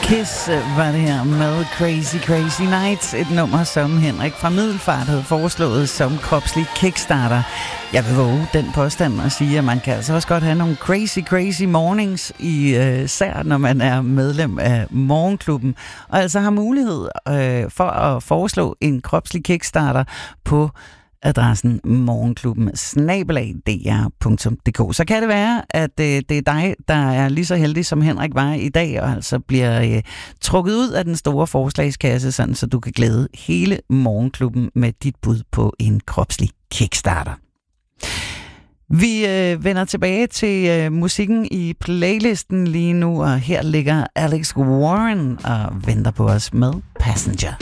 Kiss var det her med Crazy Crazy Nights, et nummer, som Henrik fra Middelfart havde foreslået som kropslig kickstarter. Jeg vil våge den påstand og sige, at man kan altså også godt have nogle crazy mornings, især når man er medlem af Morgenklubben, og altså har mulighed for at foreslå en kropslig kickstarter på adressen morgenklubben@dr.dk. Så kan det være, at det er dig, der er lige så heldig som Henrik var i dag, og altså bliver trukket ud af den store forslagskasse, sådan så du kan glæde hele Morgenklubben med dit bud på en kropslig kickstarter. Vi vender tilbage til musikken i playlisten lige nu, og her ligger Alex Warren og venter på os med Passenger.